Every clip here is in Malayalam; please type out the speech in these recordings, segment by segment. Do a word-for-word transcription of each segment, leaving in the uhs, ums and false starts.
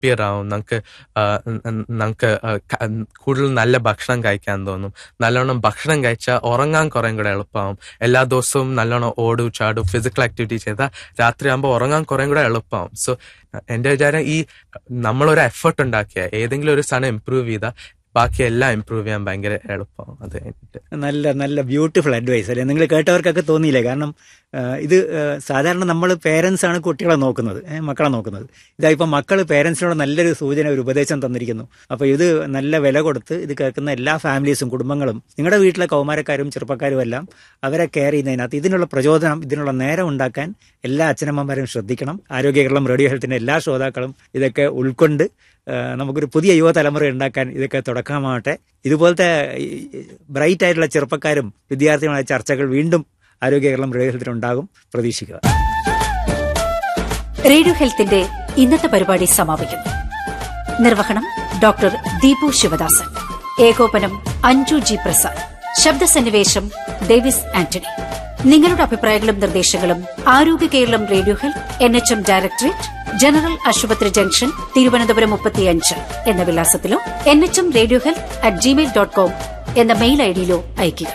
ഹാപ്പിയർ ആവും, നമുക്ക് നമുക്ക് കൂടുതൽ നല്ല ഭക്ഷണം കഴിക്കാൻ തോന്നും. നല്ലോണം ഭക്ഷണം കഴിച്ചാൽ ഉറങ്ങാൻ കുറേ കൂടെ എളുപ്പമാവും. എല്ലാ ദിവസവും നല്ലോണം ഓടു ചാടും ഫിസിക്കൽ ആക്ടിവിറ്റി ചെയ്താൽ രാത്രിയാകുമ്പോൾ ഉറങ്ങാൻ കുറേ കൂടെ എളുപ്പമാവും. സോ എൻ്റെ വിചാരം ഈ നമ്മളൊരു എഫേർട്ട് ഉണ്ടാക്കിയ ഏതെങ്കിലും ഒരു സാധനം ഇമ്പ്രൂവ് ചെയ്താൽ ബാക്കി എല്ലാം ഇമ്പ്രൂവ് ചെയ്യാൻ ഭയങ്കര എളുപ്പമാവും. അത് കഴിഞ്ഞിട്ട് നല്ല നല്ല ബ്യൂട്ടിഫുൾ അഡ്വൈസ് അല്ലേ? നിങ്ങൾ കേട്ടവർക്കൊക്കെ തോന്നിയില്ലേ? കാരണം ഇത് സാധാരണ നമ്മൾ പേരൻസ് ആണ് കുട്ടികളെ നോക്കുന്നത്, മക്കളെ നോക്കുന്നത്. ഇതായിപ്പോൾ മക്കൾ പേരൻസിനോട് നല്ലൊരു സൂചന, ഒരു ഉപദേശം തന്നിരിക്കുന്നു. അപ്പോൾ ഇത് നല്ല വില കൊടുത്ത് ഇത് കേൾക്കുന്ന എല്ലാ ഫാമിലീസും കുടുംബങ്ങളും നിങ്ങളുടെ വീട്ടിലെ കൗമാരക്കാരും ചെറുപ്പക്കാരും എല്ലാം അവരെ കെയർ ചെയ്യുന്നതിനകത്ത് ഇതിനുള്ള പ്രചോദനം, ഇതിനുള്ള നേരം ഉണ്ടാക്കാൻ എല്ലാ അച്ഛനമ്മമാരും ശ്രദ്ധിക്കണം. ആരോഗ്യ കേരളം റേഡിയോ ഹെൽത്തിന്റെ എല്ലാ ശ്രോതാക്കളും ഇതൊക്കെ ഉൾക്കൊണ്ട് നമുക്കൊരു പുതിയ യുവതലമുറ ഉണ്ടാക്കാൻ ഇതൊക്കെ തുടക്കമാവട്ടെ. ഇതുപോലത്തെ ബ്രൈറ്റ് ആയിട്ടുള്ള ചെറുപ്പക്കാരും വിദ്യാർത്ഥികളുമായ ചർച്ചകൾ വീണ്ടും ആരോഗ്യ കേരളം റേഡിയോ ഹെൽത്തിന് ഉണ്ടാകും, പ്രതീക്ഷിക്കുക. റേഡിയോ ഹെൽത്തിന്റെ ഇന്നത്തെ പരിപാടി സമാപിക്കുന്നു. നിർവഹണം ഡോക്ടർ ദീപു ശിവദാസൻ, ഏകോപനം അഞ്ജു ജി പ്രസാദ്, ശബ്ദസന്നിവേശം ഡേവിസ് ആന്റണി. നിങ്ങളുടെ അഭിപ്രായങ്ങളും നിർദ്ദേശങ്ങളും ആരോഗ്യ Keralam radio health, N H M directorate, general ആശുപത്രി ജംഗ്ഷൻ, തിരുവനന്തപുരം മുപ്പത്തിയഞ്ച് എന്ന വിലാസത്തിലോ N H M radio health at Gmail dot com എന്ന മെയിൽ ഐഡിയിലോ അയയ്ക്കുക.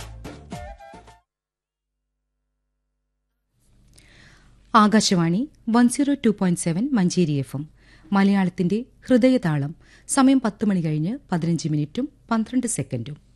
Akashvani one zero two point seven Manjeri F M, മലയാളത്തിന്റെ ഹൃദയതാളം. സമയം പത്ത് മണി കഴിഞ്ഞ് പതിനഞ്ച് മിനിറ്റും പന്ത്രണ്ട് സെക്കൻഡും.